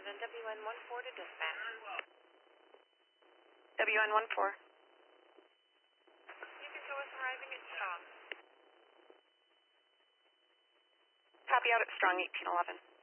on WN14 to dispatch. WN14. You can show us arriving at Strong. Copy out at Strong 1811.